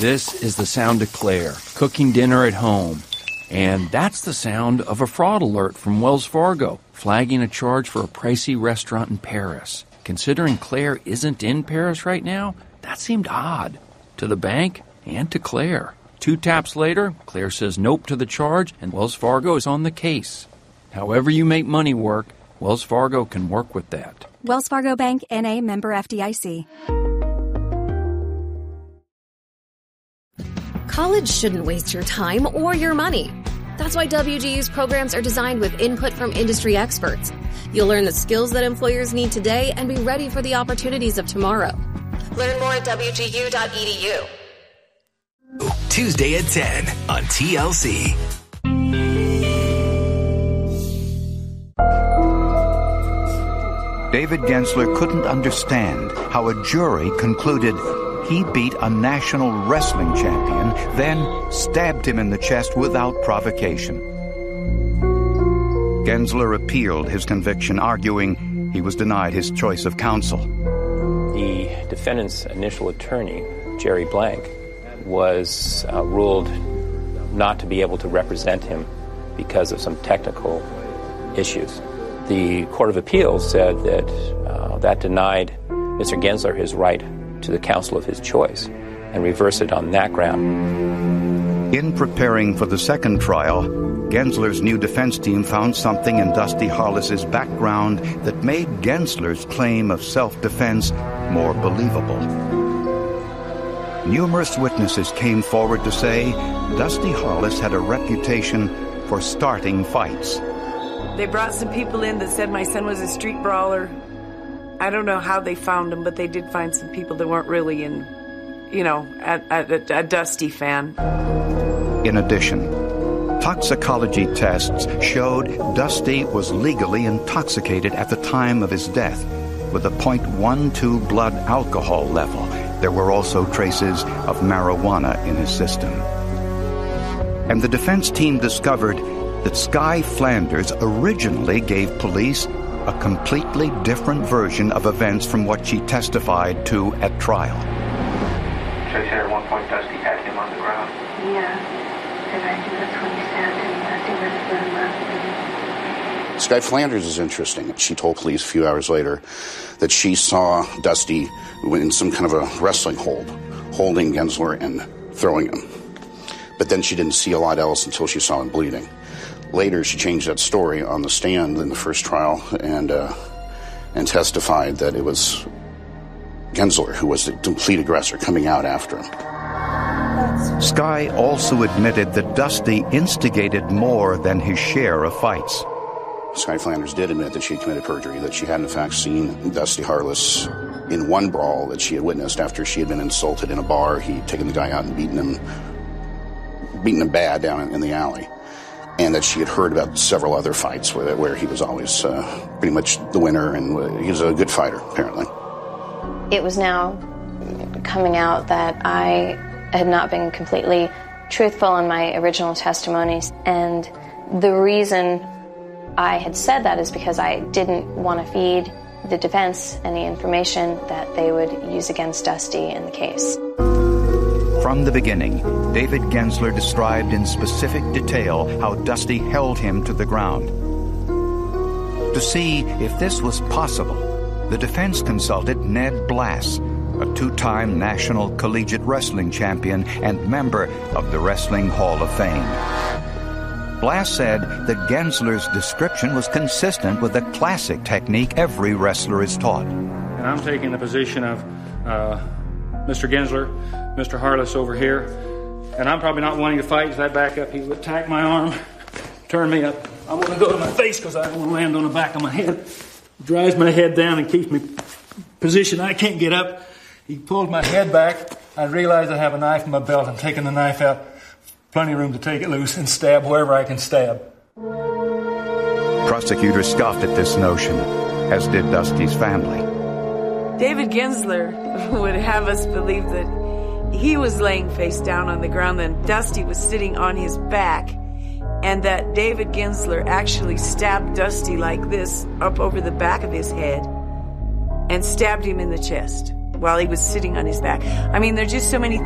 This is the sound of Claire, cooking dinner at home. And that's the sound of a fraud alert from Wells Fargo, flagging a charge for a pricey restaurant in Paris. Considering Claire isn't in Paris right now, that seemed odd. To the bank and to Claire. 2 taps later, Claire says nope to the charge, and Wells Fargo is on the case. However you make money work, Wells Fargo can work with that. Wells Fargo Bank, N.A., member FDIC. College shouldn't waste your time or your money. That's why WGU's programs are designed with input from industry experts. You'll learn the skills that employers need today and be ready for the opportunities of tomorrow. Learn more at WGU.edu. Tuesday at 10 on TLC. David Gensler couldn't understand how a jury concluded he beat a national wrestling champion, then stabbed him in the chest without provocation. Gensler appealed his conviction, arguing he was denied his choice of counsel. The defendant's initial attorney, Jerry Blank, was ruled not to be able to represent him because of some technical issues. The Court of Appeals said that that denied Mr. Gensler his right to the counsel of his choice and reversed it on that ground. In preparing for the second trial, Gensler's new defense team found something in Dusty Harless's background that made Gensler's claim of self-defense more believable. Numerous witnesses came forward to say Dusty Harless had a reputation for starting fights. They brought some people in that said my son was a street brawler. I don't know how they found him, but they did find some people that weren't really a Dusty fan. In addition, toxicology tests showed Dusty was legally intoxicated at the time of his death with a .12 blood alcohol level. There were also traces of marijuana in his system. And the defense team discovered that Sky Flanders originally gave police a completely different version of events from what she testified to at trial. So you said at one point Dusty had him on the ground? Yeah, and I think that's when he stabbed him. I think that's Sky Flanders is interesting. She told police a few hours later that she saw Dusty in some kind of a wrestling hold, holding Gensler and throwing him. But then she didn't see a lot else until she saw him bleeding. Later, she changed that story on the stand in the first trial and testified that it was Gensler who was the complete aggressor coming out after him. Sky also admitted that Dusty instigated more than his share of fights. Sky Flanders did admit that she had committed perjury, that she had in fact seen Dusty Harless in one brawl that she had witnessed after she had been insulted in a bar. He'd taken the guy out and beaten him bad down in the alley. And that she had heard about several other fights where he was always pretty much the winner, and he was a good fighter, apparently. It was now coming out that I had not been completely truthful in my original testimonies. And the reason I had said that is because I didn't want to feed the defense any information that they would use against Dusty in the case. From the beginning, David Gensler described in specific detail how Dusty held him to the ground. To see if this was possible, the defense consulted Ned Blass, a 2-time National Collegiate Wrestling Champion and member of the Wrestling Hall of Fame. Blass said that Gensler's description was consistent with the classic technique every wrestler is taught. And I'm taking the position of Mr. Gensler, Mr. Harless over here, and I'm probably not wanting to fight. As I back up, he would attack my arm, turn me up. I want to go to my face because I don't want to land on the back of my head. He drives my head down and keeps me positioned. I can't get up. He pulls my head back. I realize I have a knife in my belt. I'm taking the knife out. Plenty of room to take it loose and stab wherever I can stab. Prosecutors scoffed at this notion, as did Dusty's family. David Gensler would have us believe that he was laying face down on the ground, then Dusty was sitting on his back, and that David Gensler actually stabbed Dusty like this up over the back of his head and stabbed him in the chest while he was sitting on his back. I mean, there's just so many